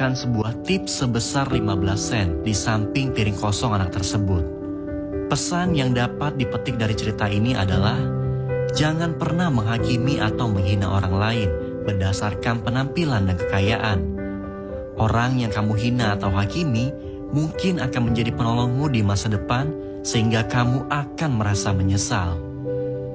menambahkan sebuah tips sebesar 15 sen di samping piring kosong anak tersebut. Pesan yang dapat dipetik dari cerita ini adalah, jangan pernah menghakimi atau menghina orang lain berdasarkan penampilan dan kekayaan. Orang yang kamu hina atau hakimi mungkin akan menjadi penolongmu di masa depan, sehingga kamu akan merasa menyesal.